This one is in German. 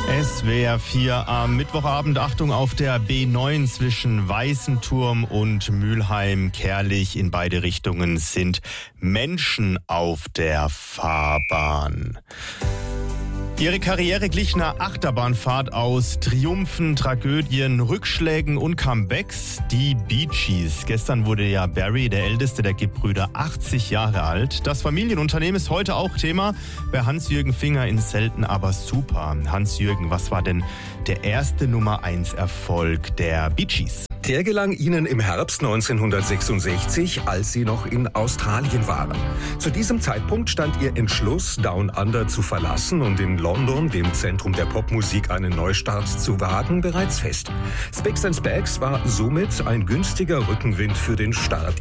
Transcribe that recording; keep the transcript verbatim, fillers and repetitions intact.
S W R vier am Mittwochabend. Achtung auf der B neun zwischen Weißenturm und Mülheim. Kerlich in beide Richtungen sind Menschen auf der Fahrbahn. Ihre Karriere glich einer Achterbahnfahrt aus Triumphen, Tragödien, Rückschlägen und Comebacks. Die Bee Gees. Gestern wurde ja Barry, der älteste der Gibb-Brüder, achtzig Jahre alt. Das Familienunternehmen ist heute auch Thema bei Hans-Jürgen Finger in Selten aber super. Hans-Jürgen, was war denn der erste Nummer eins Erfolg der Bee Gees? Der gelang ihnen im Herbst neunzehnhundertsechsundsechzig, als sie noch in Australien waren. Zu diesem Zeitpunkt stand ihr Entschluss, Down Under zu verlassen und in London, dem Zentrum der Popmusik, einen Neustart zu wagen, bereits fest. Spicks and Specks war somit ein günstiger Rückenwind für den Start